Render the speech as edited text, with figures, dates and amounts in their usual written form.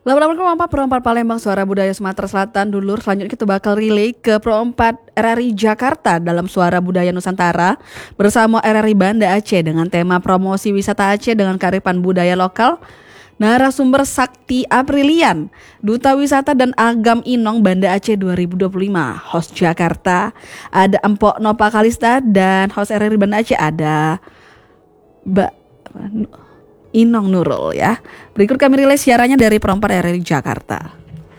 Lama-lama Pro 4 Palembang Suara Budaya Sumatera Selatan dulur. Selanjutnya kita bakal relay ke Pro 4 RRI Jakarta dalam Suara Budaya Nusantara bersama RRI Banda Aceh dengan tema promosi wisata Aceh dengan kearifan budaya lokal. Narasumber Sakti Aprilian, Duta Wisata dan Agam Inong Banda Aceh 2025. Host Jakarta ada Empok Nopa Kalista dan host RRI Banda Aceh ada Mbak Inong Nurul ya. Berikut kami rilis siarannya dari Pro 4 RRI Jakarta.